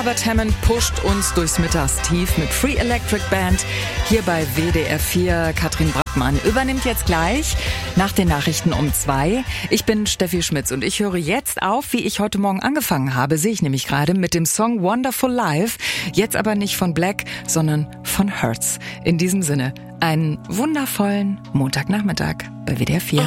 Albert Hammond pusht uns durchs Mittagstief mit Free Electric Band hier bei WDR 4. Katrin Brackmann übernimmt jetzt gleich nach den Nachrichten um 2. Ich bin Steffi Schmitz und ich höre jetzt auf, wie ich heute Morgen angefangen habe, sehe ich nämlich gerade, mit dem Song Wonderful Life. Jetzt aber nicht von Black, sondern von Hertz. In diesem Sinne, einen wundervollen Montagnachmittag bei WDR 4.